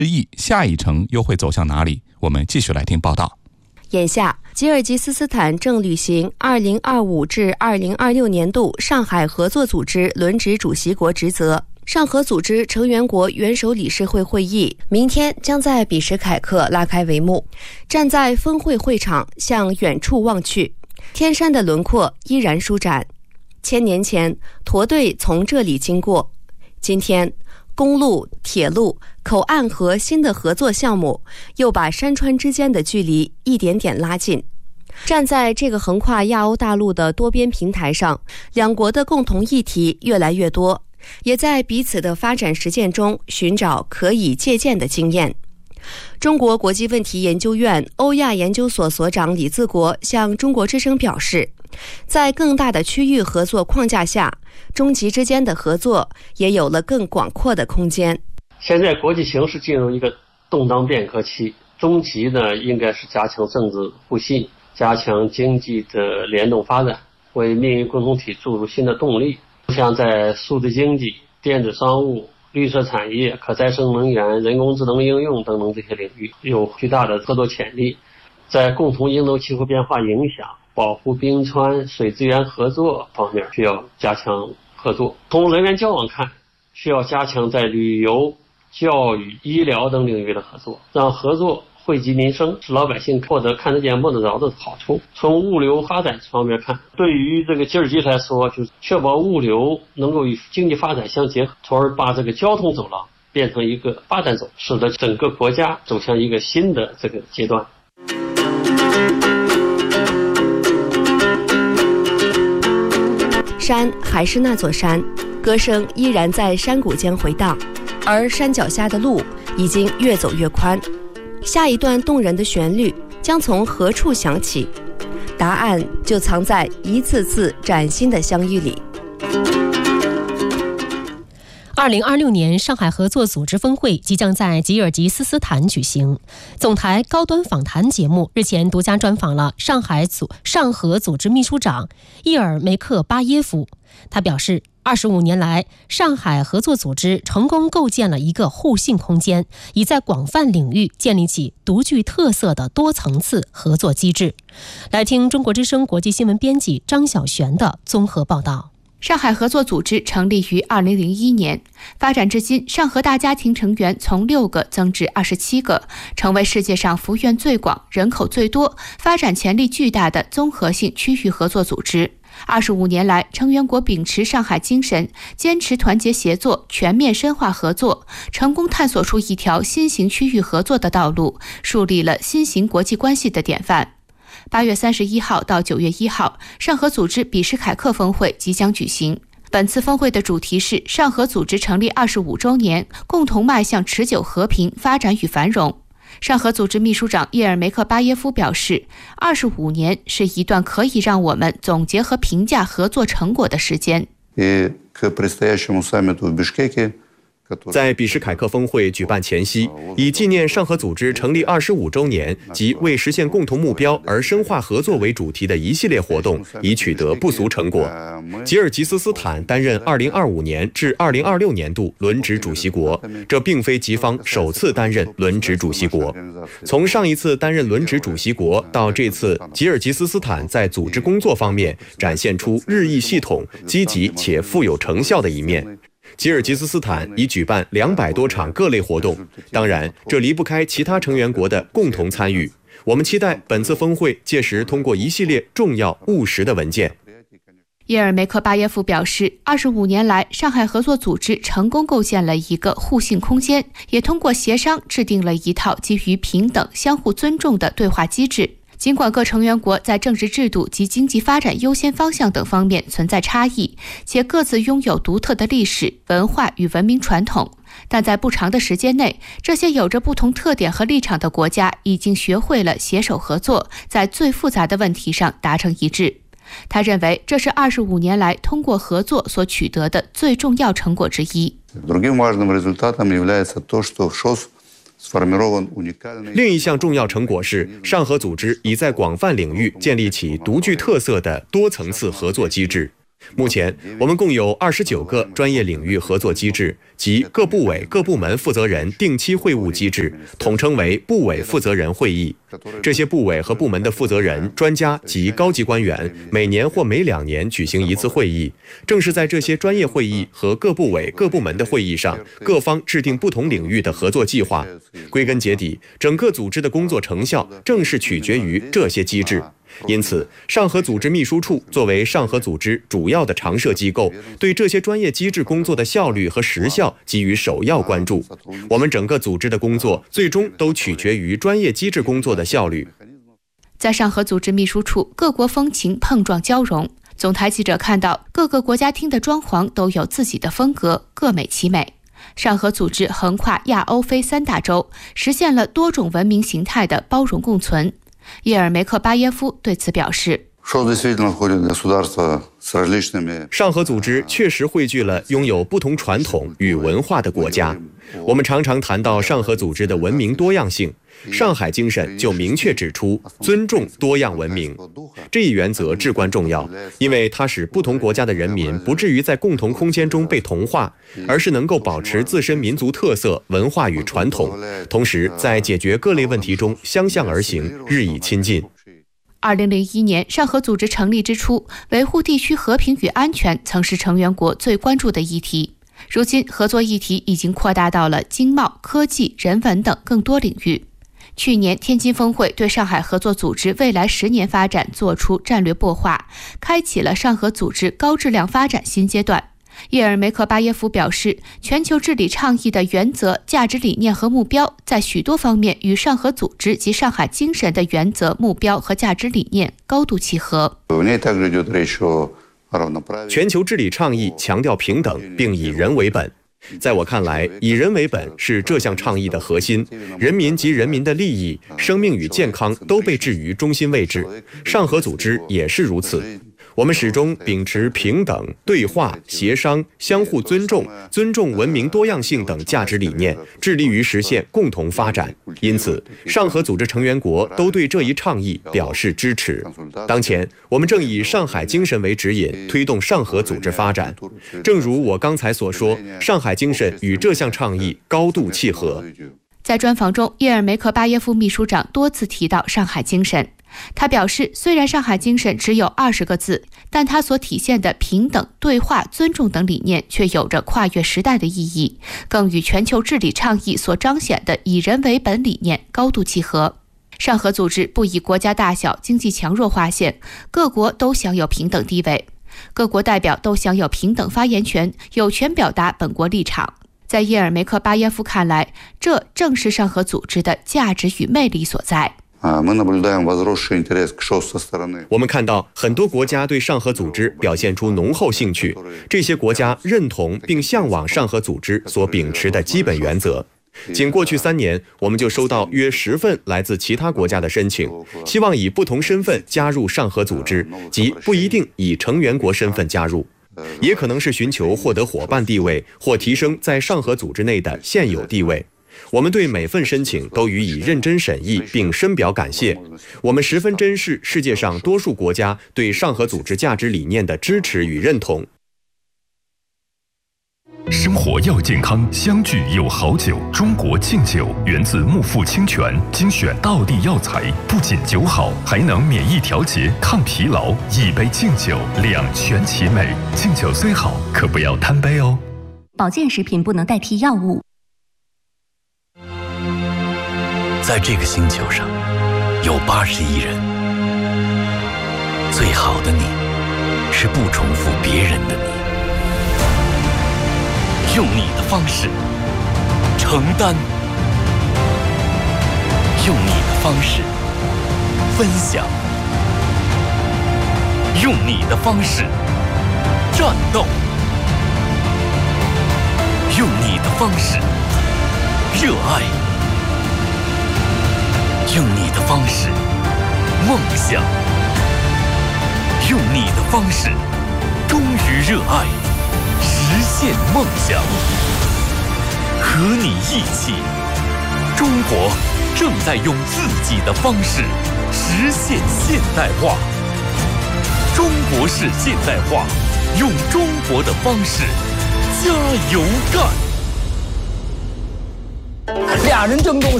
日益下一程又会走向哪里？我们继续来听报道。 眼下，吉尔吉斯斯坦正履行2025至2026年度上海合作组织轮值主席国职责。上合组织成员国元首理事会会议明天将在比什凯克拉开帷幕。站在峰会会场向远处望去，天山的轮廓依然舒展。1000年前，驼队从这里经过。今天，公路、铁路、口岸和新的合作项目又把山川之间的距离一点点拉近。站在这个横跨亚欧大陆的多边平台上，两国的共同议题越来越多，也在彼此的发展实践中寻找可以借鉴的经验。中国国际问题研究院欧亚研究所所长李自国向中国之声表示，在更大的区域合作框架下，中吉之间的合作也有了更广阔的空间。 现在国际形势进入一个动荡变革期，中吉呢应该是加强政治互信，加强经济的联动发展，为命运共同体注入新的动力。像在数字经济、电子商务、绿色产业、可再生能源、人工智能应用等等这些领域有巨大的合作潜力。在共同应对气候变化影响、保护冰川、水资源合作方面需要加强合作。从人员交往看，需要加强在旅游、教育、医疗等领域的合作，让合作惠及民生，使老百姓获得看得见摸得着的好处。从物流发展方面看，对于这个吉尔吉斯来说，就是确保物流能够与经济发展相结合，从而把这个交通走廊变成一个发展走，使得整个国家走向一个新的这个阶段。 山还是那座山，歌声依然在山谷间回荡，而山脚下的路已经越走越宽。下一段动人的旋律将从何处响起？答案就藏在一次次崭新的相遇里。 2026年上海合作组织峰会即将在吉尔吉斯斯坦举行。总台高端访谈节目日前独家专访了上合组织秘书长伊尔梅克巴耶夫。他表示，25年来，上海合作组织成功构建了一个互信空间，已在广泛领域建立起独具特色的多层次合作机制。来听中国之声国际新闻编辑张晓璇的综合报道。 上海合作组织成立于2001年，发展至今，上合大家庭成员从6个增至27个，成为世界上幅员最广、人口最多、发展潜力巨大的综合性区域合作组织。25年来，成员国秉持上海精神，坚持团结协作，全面深化合作，成功探索出一条新型区域合作的道路，树立了新型国际关系的典范。8月31号到9月1号，上合组织比什凯克峰会即将举行。本次峰会的主题是上合组织成立25周年，共同迈向持久和平、发展与繁荣。上合组织秘书长叶尔梅克巴耶夫表示，25年是一段可以让我们总结和评价合作成果的时间。 在比什凯克峰会举办前夕，以纪念上合组织成立25周年及为实现共同目标而深化合作为主题的一系列活动已取得不俗成果。吉尔吉斯斯坦担任2025年至2026年度轮值主席国，这并非吉方首次担任轮值主席国。从上一次担任轮值主席国到这次，吉尔吉斯斯坦在组织工作方面展现出日益系统、积极且富有成效的一面。吉尔吉斯斯坦已举办200多场各类活动，当然，这离不开其他成员国的共同参与。我们期待本次峰会届时通过一系列重要务实的文件。 叶尔梅克巴耶夫表示，25年来，上海合作组织成功构建了一个互信空间，也通过协商制定了一套基于平等、相互尊重的对话机制。尽管各成员国在政治制度及经济发展优先方向等方面存在差异，且各自拥有独特的历史、文化与文明传统，但在不长的时间内，这些有着不同特点和立场的国家已经学会了携手合作，在最复杂的问题上达成一致。他认为，这是25年来通过合作所取得的最重要成果之一。 另一项重要成果是，上合组织已在广泛领域建立起独具特色的多层次合作机制。目前，我们共有29个专业领域合作机制， 及各部委各部门负责人定期会晤机制，统称为部委负责人会议。这些部委和部门的负责人、专家及高级官员每年或每2年举行一次会议。正是在这些专业会议和各部委各部门的会议上，各方制定不同领域的合作计划。归根结底，整个组织的工作成效正是取决于这些机制。因此，上合组织秘书处作为上合组织主要的常设机构，对这些专业机制工作的效率和时效给予首要关注。我们整个组织的工作最终都取决于专业机制工作的效率。 在上合组织秘书处，各国风情碰撞交融。总台记者看到，各个国家厅的装潢都有自己的风格，各美其美。上合组织横跨亚欧非3大洲，实现了多种文明形态的包容共存。叶尔梅克巴耶夫对此表示， 上合组织确实汇聚了拥有不同传统与文化的国家。我们常常谈到上合组织的文明多样性，上海精神就明确指出尊重多样文明。这一原则至关重要，因为它使不同国家的人民不至于在共同空间中被同化，而是能够保持自身民族特色、文化与传统，同时在解决各类问题中相向而行，日益亲近。 2001年，上合组织成立之初，维护地区和平与安全曾是成员国最关注的议题。如今，合作议题已经扩大到了经贸、科技、人文等更多领域。去年，天津峰会对上海合作组织未来10年发展作出战略擘画，开启了上合组织高质量发展新阶段。叶尔梅克巴耶夫表示，全球治理倡议的原则、价值理念和目标在许多方面与上合组织及上海精神的原则、目标和价值理念高度契合。 全球治理倡议强调平等，并以人为本。在我看来，以人为本是这项倡议的核心，人民及人民的利益、生命与健康都被置于中心位置。上合组织也是如此。我们始终秉持平等、对话、协商、相互尊重、尊重文明多样性等价值理念，致力于实现共同发展。因此，上合组织成员国都对这一倡议表示支持。当前，我们正以上海精神为指引，推动上合组织发展。正如我刚才所说，上海精神与这项倡议高度契合。 在专访中，叶尔梅克巴耶夫秘书长多次提到上海精神。他表示，虽然上海精神只有20个字，但它所体现的平等、对话、尊重等理念却有着跨越时代的意义，更与全球治理倡议所彰显的以人为本理念高度契合。上合组织不以国家大小、经济强弱划线，各国都享有平等地位，各国代表都享有平等发言权，有权表达本国立场。在叶尔梅克巴耶夫看来，这正是上合组织的价值与魅力所在。 我们看到很多国家对上合组织表现出浓厚兴趣，这些国家认同并向往上合组织所秉持的基本原则。仅过去3年，我们就收到约10份来自其他国家的申请，希望以不同身份加入上合组织，即不一定以成员国身份加入，也可能是寻求获得伙伴地位或提升在上合组织内的现有地位。我们对每份申请都予以认真审议，并深表感谢。我们十分珍视世界上多数国家对上合组织价值理念的支持与认同。 生活要健康，相聚有好酒。中国敬酒源自木富清泉，精选道地药材，不仅酒好，还能免疫调节、抗疲劳。一杯敬酒，两全其美。敬酒虽好，可不要贪杯哦。 保健食品不能代替药物。 在这个星球上，有80亿人。最好的你，是不重复别人的你。用你的方式承担，用你的方式分享，用你的方式战斗，用你的方式热爱，用你的方式梦想，用你的方式忠于热爱，实现梦想。和你一起，中国正在用自己的方式实现现代化。中国式现代化，用中国的方式加油干。 俩人争动